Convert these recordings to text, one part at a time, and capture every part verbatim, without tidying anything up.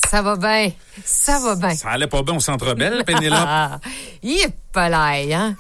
Ça va bien. Ça va bien. Ça allait pas bien au Centre Bell, Pénélope? Il est pas là, hein?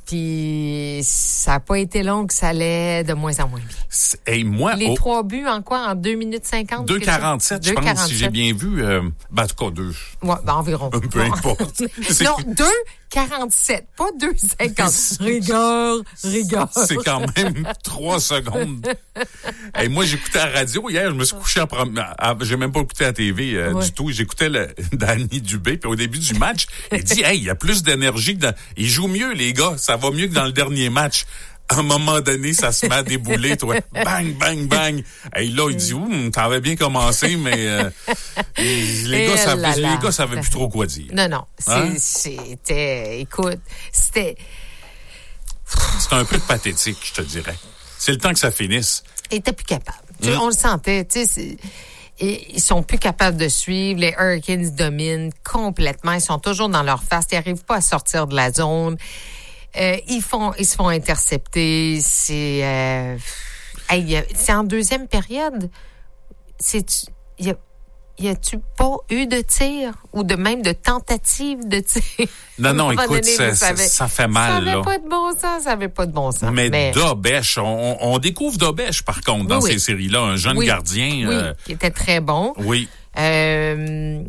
Puis ça n'a pas été long que ça allait de moins en moins bien. Hey, moi, Les oh, trois buts en quoi? En deux minutes cinquante? deux quarante-sept, je pense, si j'ai bien vu. Euh, ben, en tout cas, deux. Ouais, ben environ. Peu importe. Non, deux quarante-sept, pas deux cinquante. Rigueur, rigueur. C'est quand même trois secondes. Hey, moi, j'écoutais la radio hier, je me suis couché en première. J'ai même pas écouté la T V euh, ouais. du tout. J'écoutais le, Danny Dubé, puis au début du match, il dit, hey, il y a plus d'énergie que dans. Ils jouent mieux, les gars. Ça va mieux que dans le dernier match. À un moment donné, ça se met à débouler, toi. Bang, bang, bang. Et là, il dit, ouh, t'avais bien commencé, mais euh, les, gars savaient, les gars savaient plus trop quoi dire. Non, non. Hein? C'était, écoute, c'était... C'était un peu pathétique, je te dirais. C'est le temps que ça finisse. Ils étaient plus capables. Mmh. Tu, on le sentait, tu sais, ils sont plus capables de suivre. Les Hurricanes dominent complètement. Ils sont toujours dans leur face. Ils n'arrivent pas à sortir de la zone. Euh, ils font, ils se font intercepter. C'est, euh, hey, c'est en deuxième période. C'est, y a, y a-tu pas eu de tir ou de même de tentative de tir? Non, non, écoute, donné, ça, ça, avait, ça fait mal, ça là. Ça avait pas de bon sens, ça avait pas de bon sens. Mais, mais... Dobèche, on, on découvre Dobèche, par contre, dans oui, ces séries-là, un jeune oui, gardien. Oui, euh... qui était très bon. Oui. Euh,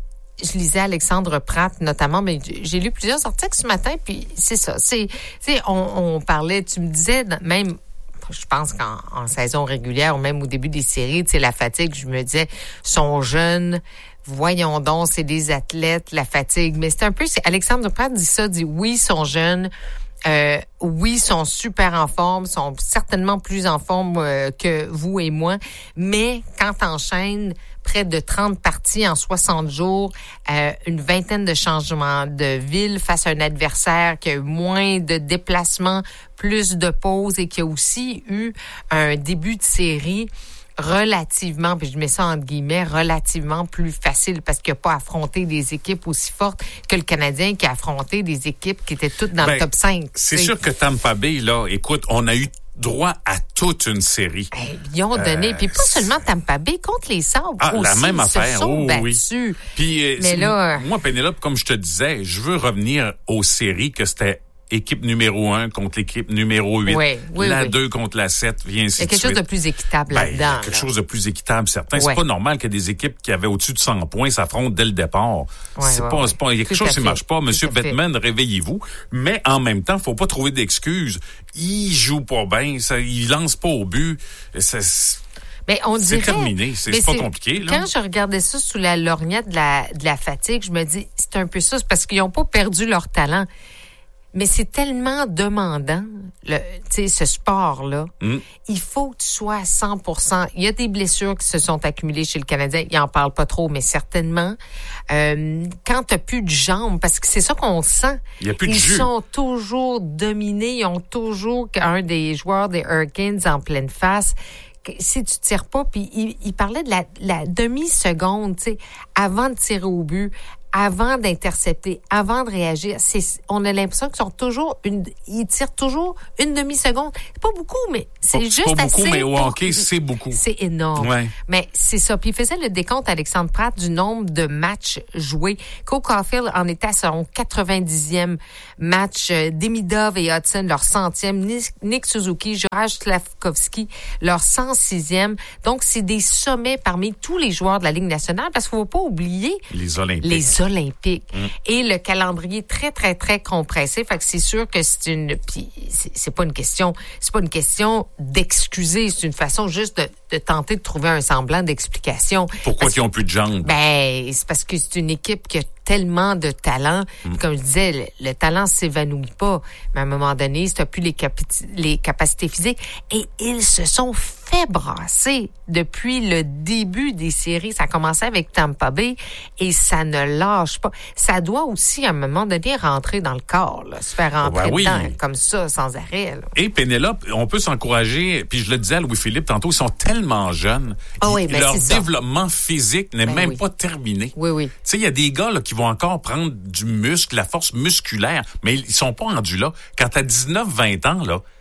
je lisais Alexandre Pratt, notamment, mais j'ai lu plusieurs articles ce matin, puis c'est ça. C'est, c'est on, on parlait, tu me disais, même, je pense qu'en en saison régulière, ou même au début des séries, tu sais, la fatigue, je me disais, sont jeunes, voyons donc, c'est des athlètes, la fatigue. Mais c'est un peu, c'est Alexandre Pratt dit ça, dit oui, ils sont jeunes, euh, oui, ils sont super en forme, sont certainement plus en forme euh, que vous et moi, mais quand t'enchaînes près de trente parties en soixante jours, euh, une vingtaine de changements de ville face à un adversaire qui a eu moins de déplacements, plus de pauses et qui a aussi eu un début de série relativement, puis je mets ça entre guillemets, relativement plus facile parce qu'il n'a pas affronté des équipes aussi fortes que le Canadien qui a affronté des équipes qui étaient toutes dans ben, le top cinq. C'est sûr que Tampa Bay, là, écoute, on a eu droit à toute une série. Hey, ils ont donné, euh, puis pas seulement Tampa Bay, contre les Sabres ah, aussi, la même ils affaire. se sont oh, battus. Oui. Puis, euh, mais là, moi, Pénélope, comme je te disais, je veux revenir aux séries que c'était équipe numéro un contre l'équipe numéro huit, oui, oui, la oui. deux contre la sept, vient ainsi de suite. Il y a quelque chose de plus équitable ben, là-dedans. Il y a quelque là. chose de plus équitable, certain. Ouais. C'est pas normal que des équipes qui avaient au-dessus de cent points s'affrontent dès le départ. Ouais, c'est, ouais, pas, ouais. c'est pas, il y a quelque Tout chose qui marche pas. Monsieur Bettman, fait. réveillez-vous. Mais en même temps, faut pas trouver d'excuses. Il joue pas bien, ça, il lance pas au but. Ça, mais on c'est dirait, terminé, c'est, c'est pas compliqué. Là. Quand je regardais ça sous la lorgnette de la, de la fatigue, je me dis, c'est un peu ça, c'est parce qu'ils ont pas perdu leur talent. Mais c'est tellement demandant, le, tu sais, ce sport-là. Mm. Il faut que tu sois à cent pour cent. Il y a des blessures qui se sont accumulées chez le Canadien. Il en parle pas trop, mais certainement. Euh, quand t'as plus de jambes, parce que c'est ça qu'on sent. Il y a plus de Ils jus. sont toujours dominés. Ils ont toujours un des joueurs des Hurricanes en pleine face. Si tu tires pas, puis il, il parlait de la, la demi-seconde, tu sais, avant de tirer au but, avant d'intercepter, avant de réagir, c'est, on a l'impression qu'ils sont toujours une, ils tirent toujours une demi-seconde. C'est pas beaucoup, mais c'est pas, juste c'est pas beaucoup, assez. mais au hockey, c'est beaucoup. C'est énorme. Ouais. Mais c'est ça. Puis il faisait le décompte, Alexandre Pratt, du nombre de matchs joués. Cole Caulfield en était à son quatre-vingt-dixième match. Demidov et Hudson, leur centième. Nick Suzuki, Juraj Slavkovski, leur cent sixième. Donc, c'est des sommets parmi tous les joueurs de la Ligue nationale parce qu'il ne faut pas oublier les Olympiques. Les olympiques. Mmh. Et le calendrier très, très, très compressé. Fait que c'est sûr que c'est une, puis c'est, c'est pas une question, c'est pas une question d'excuser. C'est une façon juste de, de tenter de trouver un semblant d'explication. Pourquoi parce, ils ont plus de jambes? Ben, c'est parce que c'est une équipe qui a tellement de talent. Mmh. Comme je disais, le, le talent s'évanouit pas. Mais à un moment donné, si t'as plus les, capi- les capacités physiques. Et ils se sont fait brasser depuis le début des séries. Ça a commencé avec Tampa Bay et ça ne lâche pas. Ça doit aussi, à un moment donné, rentrer dans le corps, là, se faire rentrer ben oui. dedans, comme ça, sans arrêt. Là. Et Pénélope, on peut s'encourager, puis je le disais à Louis-Philippe tantôt, ils sont tellement jeunes. Oh oui, ben leur c'est développement ça. physique n'est ben même oui. pas terminé. Oui, oui. Tu sais, il y a des gars là, qui vont encore prendre du muscle, la force musculaire, mais ils sont pas rendus là. Quand t'as dix-neuf vingt ans, là,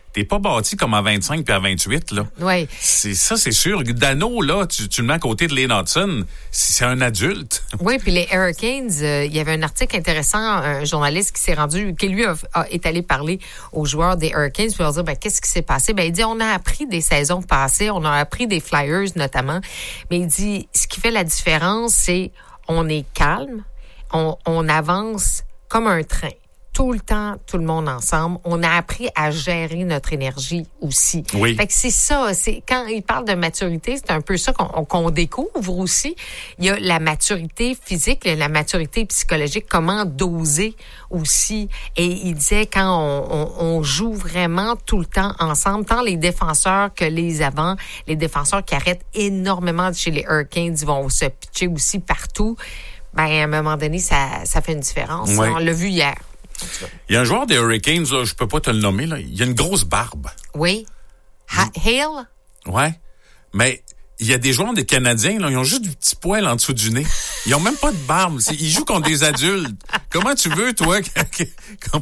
t'es pas bâti comme à vingt-cinq puis à vingt-huit, là. Oui. C'est ça, c'est sûr. Dano, là, tu, tu le mets à côté de Lane Hudson, c'est un adulte. Oui, puis les Hurricanes, euh, il y avait un article intéressant, un journaliste qui s'est rendu, qui lui a, a, est allé parler aux joueurs des Hurricanes pour leur dire, ben, qu'est-ce qui s'est passé? Ben, il dit, on a appris des saisons passées, on a appris des Flyers notamment, mais il dit, ce qui fait la différence, c'est on est calme, on, on avance comme un train. Tout le temps, tout le monde ensemble. On a appris à gérer notre énergie aussi. Oui. Fait que c'est ça. C'est quand il parle de maturité, c'est un peu ça qu'on, qu'on découvre aussi. Il y a la maturité physique, la maturité psychologique, comment doser aussi. Et il disait quand on, on, on joue vraiment tout le temps ensemble, tant les défenseurs que les avants, les défenseurs qui arrêtent énormément chez les Hurricanes, ils vont se pitcher aussi partout. Ben à un moment donné, ça, ça fait une différence. Oui. On l'a vu hier. Il y a un joueur des Hurricanes, là, je peux pas te le nommer, là. Il y a une grosse barbe. Oui. Ha- Hale? Ouais. Mais il y a des joueurs des Canadiens, là, ils ont juste du petit poil en dessous du nez. Ils ont même pas de barbe. C'est, ils jouent contre des adultes. Comment tu veux, toi, que, que, comment,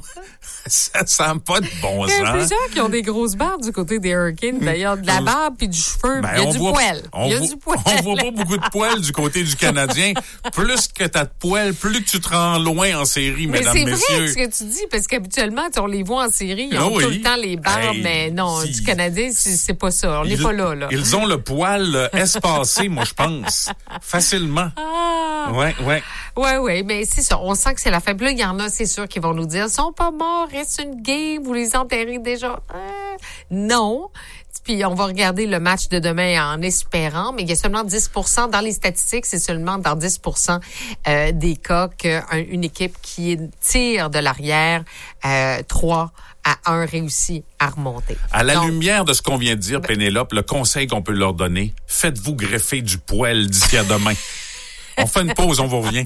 ça sent pas de bon sens. Il y a plusieurs qui ont des grosses barbes du côté des Hurricanes, d'ailleurs, de la barbe puis du cheveu. Ben, il y a on du voit, poil. On il y a voit, du poil. On voit pas beaucoup de poils du côté du Canadien. Plus que t'as de poils, plus que tu te rends loin en série, mais mesdames, c'est messieurs. vrai ce que tu dis, parce qu'habituellement, on les voit en série, ils ont oh oui. tout le temps les barbes, hey, mais non, si, du Canadien, c'est, c'est pas ça. On n'est pas là, là. Ils ont le poil euh, espacé, moi, je pense. Facilement. Ah! Ouais, ouais. Ouais, ouais, mais c'est ça. On sent que c'est la fin. Puis là, il y en a, c'est sûr, qui vont nous dire, ils sont pas morts, reste une game, vous les enterrez déjà. Euh, non. Puis on va regarder le match de demain en espérant, mais il y a seulement dix pour cent dans les statistiques, c'est seulement dans dix pour cent euh, des cas qu'une équipe qui tire de l'arrière euh, trois à un réussit à remonter. À la Donc, lumière de ce qu'on vient de dire, ben, Pénélope, le conseil qu'on peut leur donner, faites-vous greffer du poil d'ici à demain. On fait une pause, on vous revient.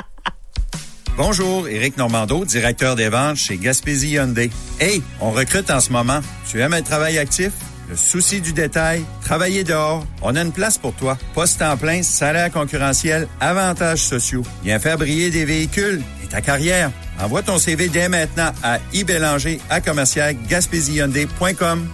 Bonjour, Éric Normando, directeur des ventes chez Gaspésie Hyundai. Hey, on recrute en ce moment. Tu aimes le travail actif? Le souci du détail, travailler dehors, on a une place pour toi. Poste en plein, salaire concurrentiel, avantages sociaux. Viens faire briller des véhicules et ta carrière. Envoie ton C V dès maintenant à ibélanger à commercial gaspésie hyundai point com.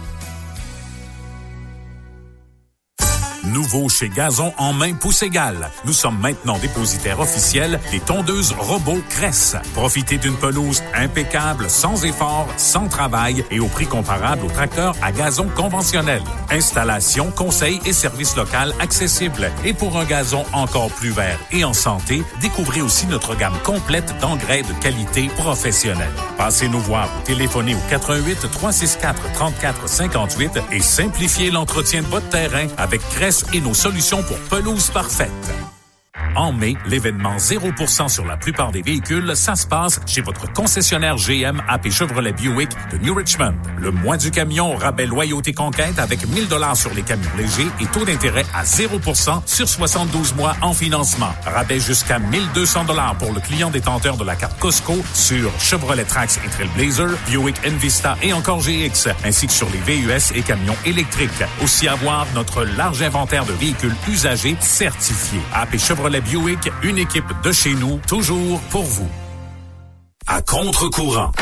Nouveau chez Gazon en main pouce égale. Nous sommes maintenant dépositaires officiels des tondeuses robots Cress. Profitez d'une pelouse impeccable, sans effort, sans travail et au prix comparable aux tracteurs à gazon conventionnel. Installation, conseil et service local accessibles. Et pour un gazon encore plus vert et en santé, découvrez aussi notre gamme complète d'engrais de qualité professionnelle. Passez nous voir ou téléphonez au quatre un huit, trois six quatre, trente-quatre cinquante-huit et simplifiez l'entretien de votre terrain avec Cress et nos solutions pour pelouse parfaite. En mai, l'événement zéro pour cent sur la plupart des véhicules, ça se passe chez votre concessionnaire G M A P Chevrolet Buick de New Richmond. Le mois du camion, rabais loyauté conquête avec mille dollars sur les camions légers et taux d'intérêt à zéro pour cent sur soixante-douze mois en financement. Rabais jusqu'à mille deux cents dollars pour le client détenteur de la carte Costco sur Chevrolet Trax et Trailblazer, Buick Envista et encore G X, ainsi que sur les V U S et camions électriques. Aussi avoir notre large inventaire de véhicules usagés certifiés. A P Chevrolet Buick, une équipe de chez nous, toujours pour vous. À contre-courant.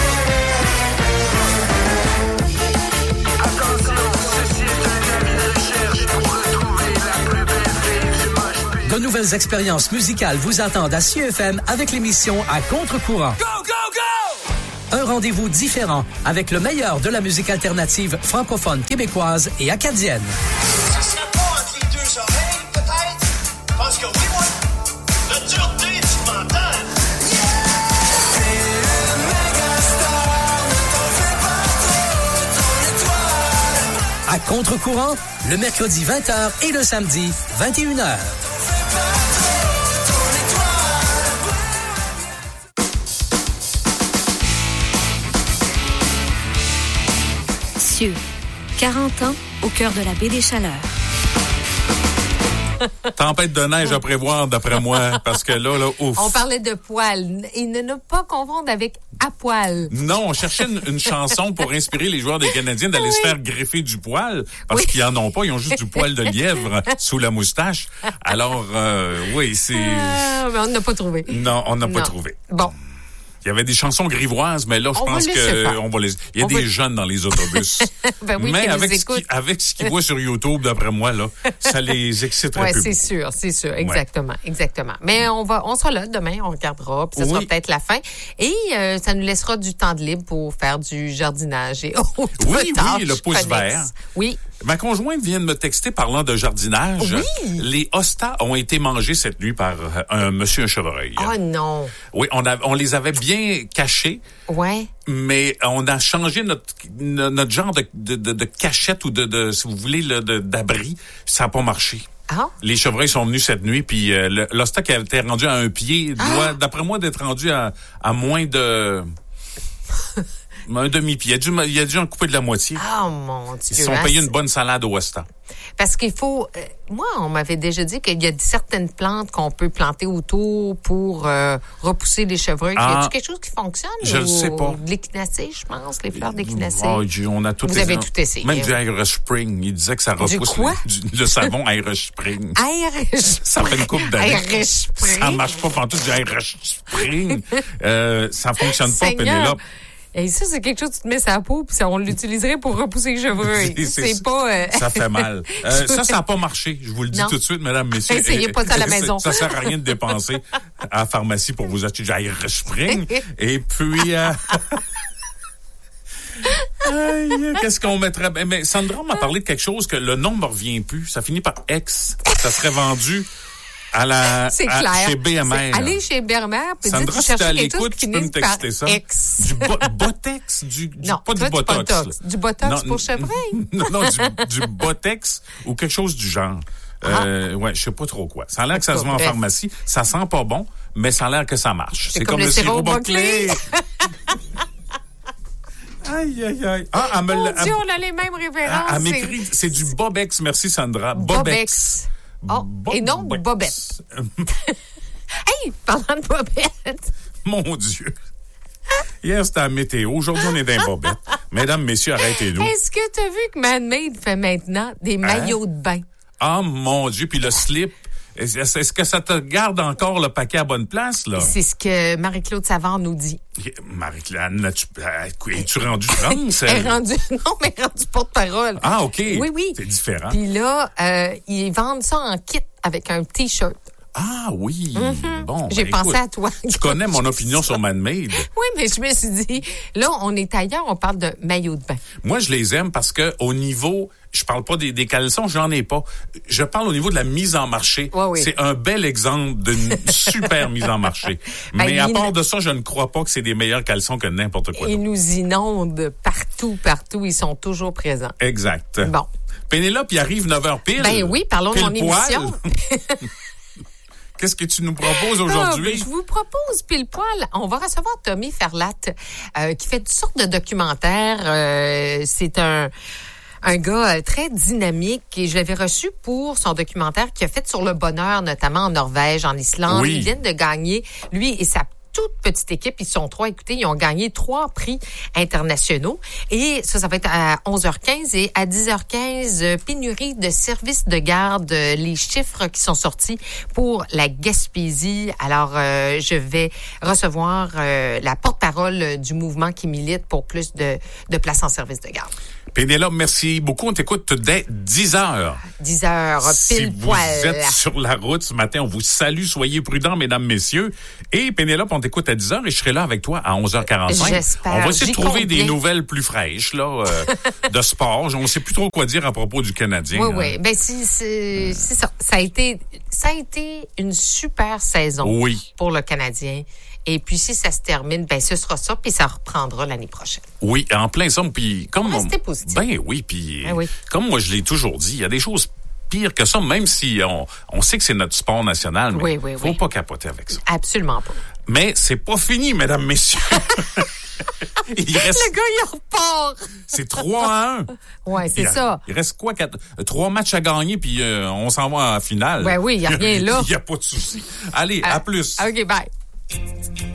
De nouvelles expériences musicales vous attendent à C I E F M avec l'émission À contre-courant. Go, go, go! Un rendez-vous différent avec le meilleur de la musique alternative francophone québécoise et acadienne. Ça serait pas entre les deux oreilles, peut-être? Parce que oui, moi, la dureté du mental. À contre-courant, le mercredi vingt heures et le samedi vingt et une heures. Cieux, quarante ans au cœur de la baie des Chaleurs. Tempête de neige à prévoir, d'après moi, parce que là, là, ouf. On parlait de poil. Et ne nous pas confondre avec à poil. Non, on cherchait une, une chanson pour inspirer les joueurs des Canadiens d'aller Oui. se faire greffer du poil, parce Oui. qu'ils en ont pas, ils ont juste du poil de lièvre sous la moustache. Alors, euh, oui, c'est... Ah, mais on n'a pas trouvé. Non, on n'a pas Non. trouvé. Bon. Il y avait des chansons grivoises, mais là, je On pense va laisser que faire. on va les. Il y a On des va- jeunes dans les autobus. Ben oui, mais qui nous avec ce écoutent. qui- avec ce qu'ils voient sur YouTube, d'après moi, là, ça les exciterait Ouais, plus. c'est sûr, c'est sûr, exactement, exactement. Mais on va, on sera là demain, on regardera, puis ça sera Oui. peut-être la fin, et euh, ça nous laissera du temps de libre pour faire du jardinage et autres Oui, oui, tâches le pouce connexes. vert. Oui. Ma conjointe vient de me texter parlant de jardinage. Oui. Les hostas ont été mangés cette nuit par euh, un monsieur un chevreuil. Oh non. Oui, on, a, on les avait bien cachés, Ouais. mais on a changé notre no- notre genre de, de, de, de cachette ou de, de si vous voulez, là, de- d'abri. Ça n'a pas marché. Ah. Les chevreuils sont venus cette nuit, puis euh, le- l'hosta qui était rendu à un pied doit, d'après moi, d'être rendu à, à moins de... un demi-pied. Il a dû, il a dû en couper de la moitié. Oh mon Dieu. Ils se sont hein, payés c'est- une bonne salade au hosta. Parce qu'il faut... euh, moi, on m'avait déjà dit qu'il y a certaines plantes qu'on peut planter autour pour euh, repousser les chevreuils. Ah. Y a-t-il quelque chose qui fonctionne? Je le ou sais pas. De l'équinacée, je pense, les fleurs d'équinacée. Oh, Dieu, on a tout Vous essayé. avez tout essayé. Même du Irish Spring. Il disait que ça repousse quoi? le, du- le savon Irish Spring. Irish Ça fait une couple d'années. Irish Spring. Ça marche pas pantoute du Irish Spring. Euh, ça fonctionne pas, Seigneur. Pénélope. Et ça, c'est quelque chose que tu te mets sur la peau, puis ça, on l'utiliserait pour repousser les chevreuils. C'est- c'est- C'est pas... euh, Ça fait mal. Euh, ça, ça n'a pas marché. Je vous le dis Non. tout de suite, mesdames, messieurs. Essayez pas ça à la maison. Ça sert à rien de dépenser à la pharmacie pour vous acheter du Irish Spring. Et puis... euh, Aïe, qu'est-ce qu'on mettrait? Ben, mais Sandra m'a parlé de quelque chose que le nom ne me revient plus. Ça finit par X. Ça serait vendu à la C'est à- clair. chez B M R. C'est- Allez chez B M R, puis dites Sandra, vous si t'es à cherchez quelque chose l'écoute, qui tu peux me finisse par texter ça. X. Du bo- botex, du, du Non, pas toi, du du botox. botox. là. Du botox Non, pour chevreuil? Non, non, du, du botex ou quelque chose du genre. Euh, ouais, je sais pas trop quoi. Ça a l'air que ça se vend en Bref. pharmacie. Ça sent pas bon, mais ça a l'air que ça marche. C'est comme le sirop Boclé. Aïe, aïe, aïe. Ah, elle me Mon l'a- Dieu, on a les mêmes références. elle c'est- m'écrit, c'est du Bobex. Merci, Sandra. Bobex. Bobex. Oh, et non de Bobex. Hey, parlant de bobette. Mon Dieu. Hier, c'était la météo. Aujourd'hui, on est dans les bobettes. Mesdames, messieurs, arrêtez-nous. Est-ce que tu as vu que Man-Made fait maintenant des maillots de bain? Ah, mon Dieu. Puis le slip. Est-ce est-ce que ça te garde encore le paquet à bonne place, là? C'est ce que Marie-Claude Savard nous dit. Marie-Claude, as-tu, euh, es-tu rendu France? Elle est rendue, non, mais elle est rendue porte-parole. Ah, OK. Oui, oui. C'est différent. Puis là, euh, ils vendent ça en kit avec un T-shirt. Ah, oui. Bon. J'ai ben, pensé écoute, à toi. Tu connais mon opinion sur Man-Made. Oui, mais je me suis dit, là, on est ailleurs, on parle de maillot de bain. Moi, je les aime parce que au niveau, je parle pas des, des caleçons, j'en ai pas. Je parle au niveau de la mise en marché. Ouais, oui. C'est un bel exemple d'une super mise en marché. Ben, Mais à il- part de ça, je ne crois pas que c'est des meilleurs caleçons que n'importe quoi Ils d'autre. nous inondent partout, partout. Ils sont toujours présents. Exact. Bon. Pénélope, il arrive neuf heures pile. Ben oui, parlons de Pile mon poil. émission. Qu'est-ce que tu nous proposes Ah, aujourd'hui? ben, je vous propose pile poil. On va recevoir Tommy Ferlat euh, qui fait toutes sortes de documentaires. Euh, c'est un un gars euh, très dynamique et je l'avais reçu pour son documentaire qu'il a fait sur le bonheur, notamment en Norvège, en Islande. Oui. Il vient de gagner, lui et sa toute petite équipe, ils sont trois, écoutez, ils ont gagné trois prix internationaux. Et ça, ça va être à onze heures quinze et à dix heures quinze, euh, pénurie de services de garde, euh, les chiffres qui sont sortis pour la Gaspésie. Alors, euh, je vais recevoir euh, la porte-parole du mouvement qui milite pour plus de, de places en service de garde. Pénélope, merci beaucoup. On t'écoute dès dix heures. dix heures, pile Si poil. vous êtes sur la route ce matin, on vous salue. Soyez prudents, mesdames, messieurs. Et Pénélope, on t'écoute à dix heures et je serai là avec toi à onze heures quarante-cinq. J'espère. On va essayer de J'y trouver compte des bien. nouvelles plus fraîches là, euh, de sport. On ne sait plus trop quoi dire à propos du Canadien. Oui, hein. oui. Ben, c'est, c'est, c'est ça. Ça a été, ça a été une super saison Oui. pour le Canadien. Et puis, si ça se termine, ben, ce sera ça, puis ça reprendra l'année prochaine. Oui, en plein somme. Puis comme Restez positif. Ben oui, puis Ben oui. comme moi je l'ai toujours dit, il y a des choses pires que ça, même si on, on sait que c'est notre sport national, mais Oui, oui, faut oui. pas capoter avec ça. Absolument pas. Mais c'est pas fini, mesdames, messieurs. Il reste, Le gars, il repart. c'est trois à un. Ouais, c'est Il y a- ça. Il reste quoi? Quatre, euh, trois matchs à gagner, puis euh, on s'en va en finale. Ben oui, il y a rien là. Il n'y a pas de souci. Allez, à plus. OK, bye.